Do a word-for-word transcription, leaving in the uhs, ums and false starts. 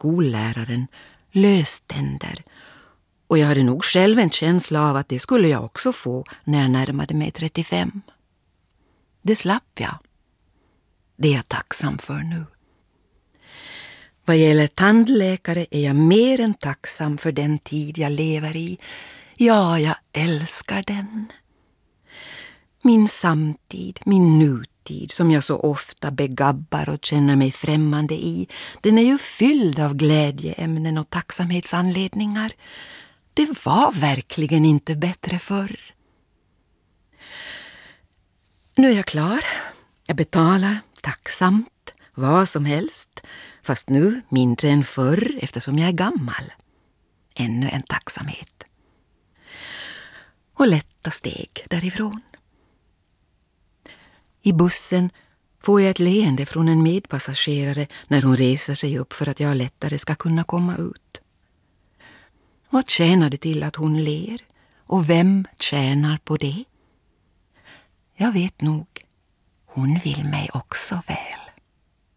skolläraren löständer. Och jag hade nog själv en känsla av att det skulle jag också få när jag närmade mig trettiofem. Det slapp jag. Det är jag tacksam för nu. Vad gäller tandläkare är jag mer än tacksam för den tid jag lever i. Ja, jag älskar den. Min samtid, min nutid som jag så ofta begabbar och känner mig främmande i, den är ju fylld av glädjeämnen och tacksamhetsanledningar. Det var verkligen inte bättre förr. Nu är jag klar. Jag betalar tacksamt vad som helst, fast nu mindre än förr eftersom jag är gammal. Ännu en tacksamhet. Och lätta steg därifrån. I bussen får jag ett leende från en medpassagerare när hon reser sig upp för att jag lättare ska kunna komma ut. Vad tjänar det till att hon ler? Och vem tjänar på det? Jag vet nog, hon vill mig också väl.